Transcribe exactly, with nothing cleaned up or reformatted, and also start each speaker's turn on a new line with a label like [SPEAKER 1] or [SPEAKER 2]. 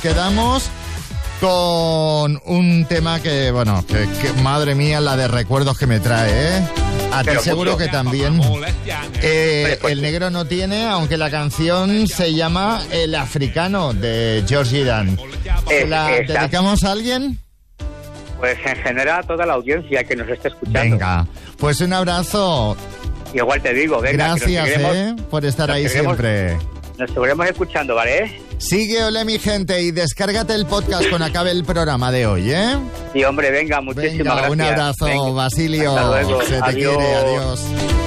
[SPEAKER 1] quedamos con un tema que, bueno, que, que madre mía, la de recuerdos que me trae, ¿eh? A ti seguro mucho. Que también. Eh, el negro no tiene, aunque la canción se llama El Africano, de Georgie Dan.
[SPEAKER 2] Eh,
[SPEAKER 1] ¿La dedicamos a alguien?
[SPEAKER 2] Pues en general a toda la audiencia que nos esté escuchando.
[SPEAKER 1] Venga, pues un abrazo.
[SPEAKER 2] Igual te digo, venga.
[SPEAKER 1] Gracias, que nos eh, por estar ahí seguiremos, siempre.
[SPEAKER 2] Nos seguiremos escuchando, ¿vale?
[SPEAKER 1] Sigue, ole mi gente, y descárgate el podcast cuando acabe el programa de hoy, ¿eh?
[SPEAKER 2] Sí, hombre, venga, muchísimas
[SPEAKER 1] venga,
[SPEAKER 2] gracias.
[SPEAKER 1] Un abrazo, venga. Basilio.
[SPEAKER 2] Hasta luego.
[SPEAKER 1] Se te
[SPEAKER 2] Adiós.
[SPEAKER 1] quiere, adiós.